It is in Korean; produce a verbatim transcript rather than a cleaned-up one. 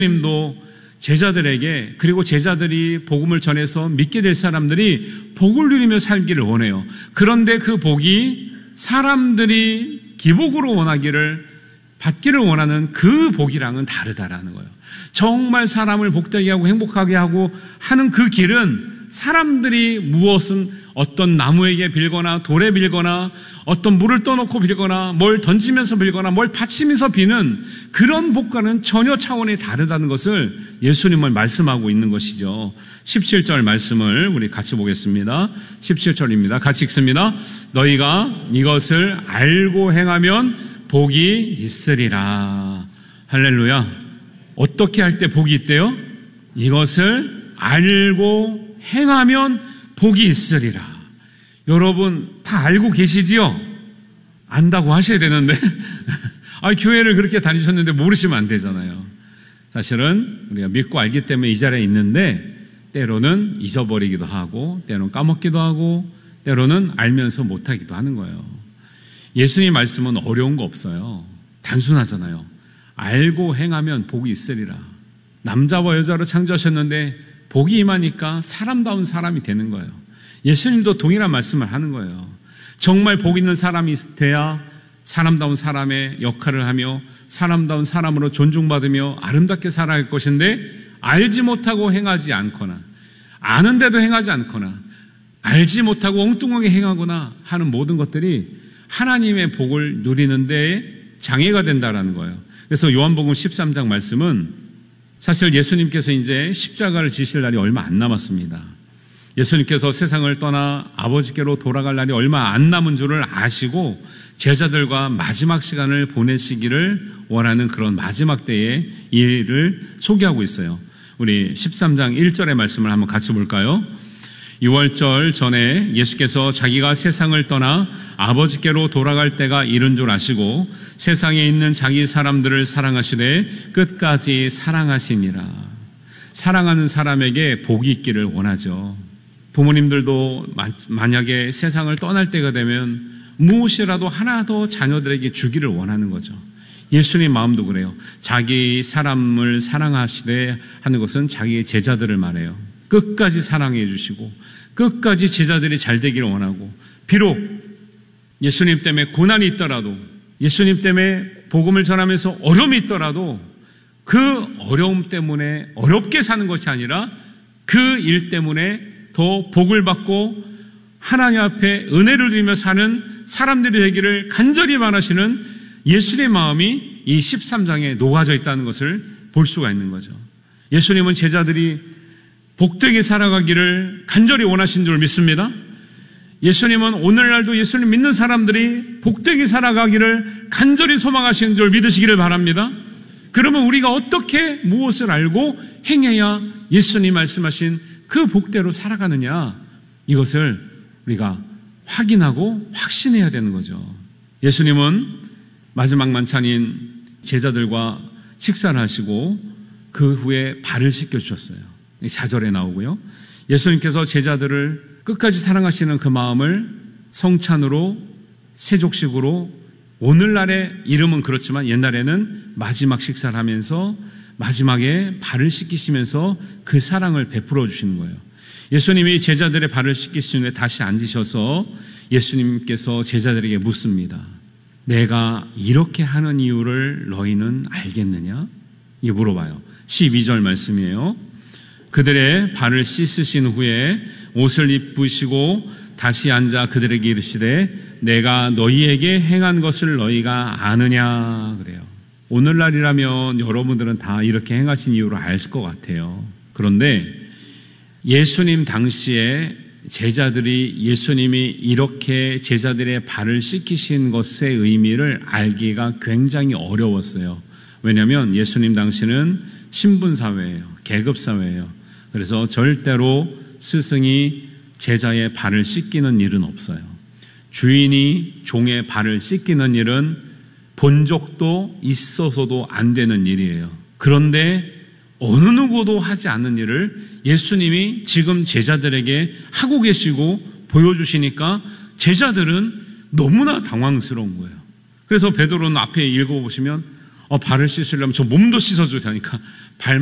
님도 제자들에게, 그리고 제자들이 복음을 전해서 믿게 될 사람들이 복을 누리며 살기를 원해요. 그런데 그 복이 사람들이 기복으로 원하기를, 받기를 원하는 그 복이랑은 다르다라는 거예요. 정말 사람을 복되게 하고 행복하게 하고 하는 그 길은 사람들이 무엇은 어떤 나무에게 빌거나 돌에 빌거나 어떤 물을 떠놓고 빌거나 뭘 던지면서 빌거나 뭘 바치면서 비는 그런 복과는 전혀 차원이 다르다는 것을 예수님은 말씀하고 있는 것이죠. 십칠 절 말씀을 우리 같이 보겠습니다. 십칠 절입니다. 같이 읽습니다. 너희가 이것을 알고 행하면 복이 있으리라. 할렐루야. 어떻게 할 때 복이 있대요? 이것을 알고 행하면 복이 있으리라. 여러분 다 알고 계시지요? 안다고 하셔야 되는데 아, 교회를 그렇게 다니셨는데 모르시면 안 되잖아요. 사실은 우리가 믿고 알기 때문에 이 자리에 있는데 때로는 잊어버리기도 하고 때로는 까먹기도 하고 때로는 알면서 못하기도 하는 거예요. 예수님 말씀은 어려운 거 없어요. 단순하잖아요. 알고 행하면 복이 있으리라. 남자와 여자로 창조하셨는데 복이 임하니까 사람다운 사람이 되는 거예요. 예수님도 동일한 말씀을 하는 거예요. 정말 복 있는 사람이 돼야 사람다운 사람의 역할을 하며 사람다운 사람으로 존중받으며 아름답게 살아갈 것인데 알지 못하고 행하지 않거나 아는데도 행하지 않거나 알지 못하고 엉뚱하게 행하거나 하는 모든 것들이 하나님의 복을 누리는 데에 장애가 된다라는 거예요. 그래서 요한복음 십삼 장 말씀은 사실 예수님께서 이제 십자가를 지실 날이 얼마 안 남았습니다. 예수님께서 세상을 떠나 아버지께로 돌아갈 날이 얼마 안 남은 줄을 아시고 제자들과 마지막 시간을 보내시기를 원하는 그런 마지막 때의 일을 소개하고 있어요. 우리 십삼 장 일 절의 말씀을 한번 같이 볼까요? 유월절 전에 예수께서 자기가 세상을 떠나 아버지께로 돌아갈 때가 이른 줄 아시고 세상에 있는 자기 사람들을 사랑하시되 끝까지 사랑하시니라. 사랑하는 사람에게 복이 있기를 원하죠. 부모님들도 만약에 세상을 떠날 때가 되면 무엇이라도 하나 더 자녀들에게 주기를 원하는 거죠. 예수님 마음도 그래요. 자기 사람을 사랑하시되 하는 것은 자기의 제자들을 말해요. 끝까지 사랑해 주시고 끝까지 제자들이 잘 되기를 원하고, 비록 예수님 때문에 고난이 있더라도, 예수님 때문에 복음을 전하면서 어려움이 있더라도 그 어려움 때문에 어렵게 사는 것이 아니라 그 일 때문에 더 복을 받고 하나님 앞에 은혜를 누리며 사는 사람들이 되기를 간절히 바라시는 예수님의 마음이 이 십삼 장에 녹아져 있다는 것을 볼 수가 있는 거죠. 예수님은 제자들이 복되게 살아가기를 간절히 원하신 줄 믿습니다. 예수님은 오늘날도 예수님 믿는 사람들이 복되게 살아가기를 간절히 소망하시는 줄 믿으시기를 바랍니다. 그러면 우리가 어떻게 무엇을 알고 행해야 예수님 말씀하신 그 복대로 살아가느냐, 이것을 우리가 확인하고 확신해야 되는 거죠. 예수님은 마지막 만찬인 제자들과 식사를 하시고 그 후에 발을 씻겨주셨어요. 사절에 나오고요. 예수님께서 제자들을 끝까지 사랑하시는 그 마음을 성찬으로, 세족식으로, 오늘날의 이름은 그렇지만 옛날에는 마지막 식사를 하면서 마지막에 발을 씻기시면서 그 사랑을 베풀어 주시는 거예요. 예수님이 제자들의 발을 씻기신 후에 다시 앉으셔서 예수님께서 제자들에게 묻습니다. 내가 이렇게 하는 이유를 너희는 알겠느냐? 이게 물어봐요. 십이 절 말씀이에요. 그들의 발을 씻으신 후에 옷을 입으시고 다시 앉아 그들에게 이르시되 내가 너희에게 행한 것을 너희가 아느냐 그래요. 오늘날이라면 여러분들은 다 이렇게 행하신 이유를 알 것 같아요. 그런데 예수님 당시에 제자들이 예수님이 이렇게 제자들의 발을 씻기신 것의 의미를 알기가 굉장히 어려웠어요. 왜냐하면 예수님 당시는 신분사회예요. 계급사회예요. 그래서 절대로 스승이 제자의 발을 씻기는 일은 없어요. 주인이 종의 발을 씻기는 일은 본 적도 있어서도 안 되는 일이에요. 그런데 어느 누구도 하지 않는 일을 예수님이 지금 제자들에게 하고 계시고 보여주시니까 제자들은 너무나 당황스러운 거예요. 그래서 베드로는 앞에 읽어보시면 어, 발을 씻으려면 저 몸도 씻어줘야 되니까 발